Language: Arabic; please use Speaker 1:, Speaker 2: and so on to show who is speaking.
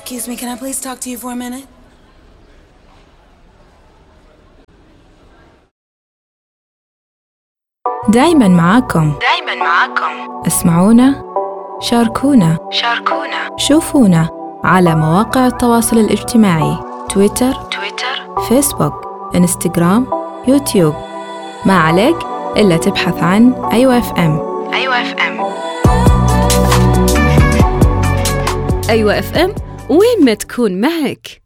Speaker 1: Excuse me, can I please talk to you for a minute?
Speaker 2: دايماً معاكم. اسمعونا، شاركونا، شوفونا على مواقع التواصل الاجتماعي تويتر، فيسبوك، انستغرام، يوتيوب. ما عليك إلا تبحث عن أيوة اف ام.
Speaker 3: أيوة اف ام، وين ما تكون معك.